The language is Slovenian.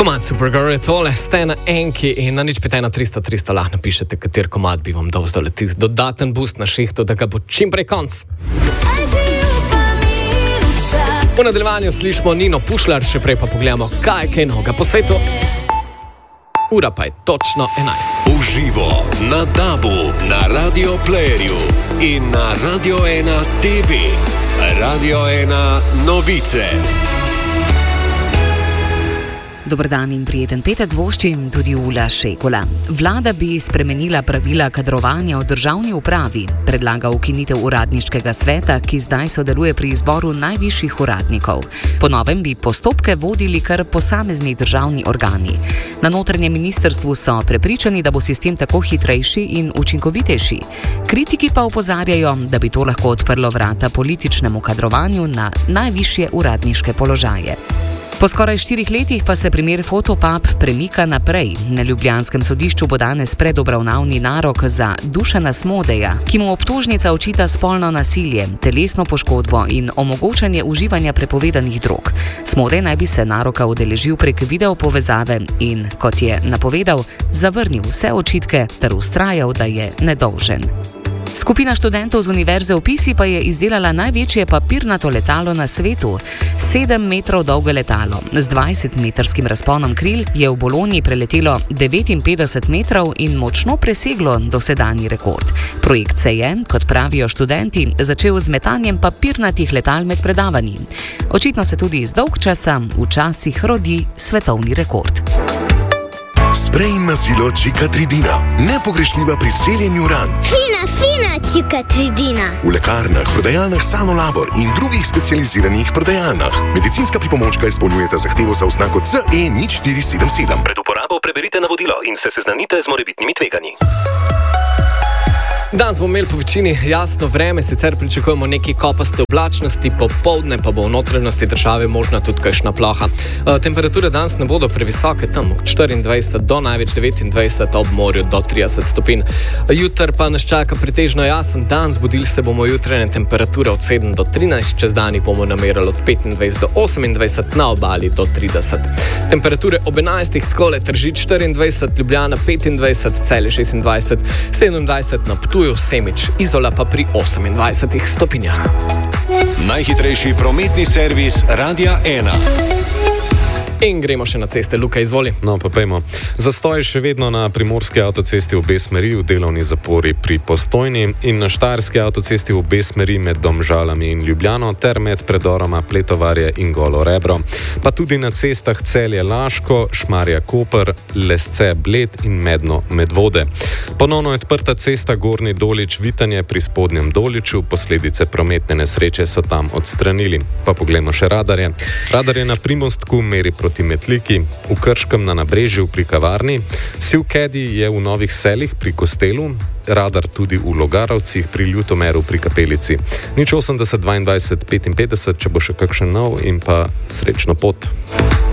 Komad Supergirl je tole, ste na enki in na nič 51300 lahko napišete, kater komad bi vam dal zdaj dodaten boost na šihtu, da ga bo čim prej konc. V nadaljevanju slišimo Nino Pušlar, še prej pa pogledamo, kaj novega po svetu. Ura pa je točno 11. Uživo na DAB-u, na Radio Playerju in na Radio 1 TV. Radio 1 novice. Dober dan in prijeten petek voščim tudi Ula Šekula. Vlada bi spremenila pravila kadrovanja v državni upravi, predlaga ukinitev uradniškega sveta, ki zdaj sodeluje pri izboru najvišjih uradnikov. Po novem bi postopke vodili kar posamezni državni organi. Na notranjem ministrstvu so prepričani, da bo sistem tako hitrejši in učinkovitejši. Kritiki pa opozarjajo, da bi to lahko odprlo vrata političnemu kadrovanju na najvišje uradniške položaje. Po skoraj 4 letih pa se primer Fotopub premika naprej. Na ljubljanskem sodišču bo danes predobravnavni narok za Dušana Smodeja, ki mu obtožnica očita spolno nasilje, telesno poškodbo in omogočanje uživanja prepovedanih drog. Smodej naj bi se naroka udeležil prek video povezave in, kot je napovedal, zavrnil vse očitke ter vztrajal, da je nedolžen. Skupina študentov z Univerze v Pisi pa je izdelala največje papirnato letalo na svetu. 7 metrov dolgo letalo z 20-metrskim razponom kril je v Bologni preletelo 59 metrov in močno preseglo dosedanji rekord. Projekt se je, kot pravijo študenti, začel z metanjem papirnatih letal med predavanji. Očitno se tudi iz dolgčasa včasih rodi svetovni rekord. Sprej mazilo Čikatridina. Nepogrešljiva pri celjenju ran. Fina Čikatridina. V lekarnah, prodajalnah Sanolabor in drugih specializiranih prodajalnah. Medicinska pripomočka izpolnjujeta zahtevo za oznako CE0477. Pred uporabo preberite navodilo in se seznanite z morebitnimi tveganji. Danes bomo imeli po večini jasno vreme, sicer pričakujemo nekaj kopaste oblačnosti, popoldne pa bo v notranjosti države možna tudi kakšna ploha. Temperature danes ne bodo previsoke, tam od 24 do največ 29, ob morju do 30 stopinj. Jutr pa nas čaka pretežno jasen dan, zbudili se bomo jutranje temperature od 7 do 13, čez dani bomo namerali od 25 do 28, na obali do 30. Temperature ob 11, takole Tržič 24, Ljubljana 25, Celje 26, 27 na Ptuju, Semič, Izola pa pri 28 stopinjah. Najhitrejši prometni servis Radia 1. In gremo še na ceste. Luka, izvoli. No, pa pejmo. Zastoj še vedno na primorski avtocesti v obe smeri, v delovni zapori pri Postojni in na štajerski avtocesti v obe smeri med Domžalami in Ljubljano ter med predoroma Pletovarje in Golo Rebro. Pa tudi na cestah Celje Laško, Šmarja Koper, Lesce Bled in Medno Medvode. Ponovno je odprta cesta Gornji Dolič Vitanje pri Spodnjem Doliču, posledice prometne nesreče so tam odstranili. Pa poglejmo še radarje. Radar je na Primostku meri proti Metliki, v Krškem na Nabrežju pri Kavarni, Sivkedi je v Novih Selih pri Kostelu, radar tudi v Logarovcih pri Ljutomeru pri Kapelici. 080 22 55, če bo še kakšen nov in pa srečno pot.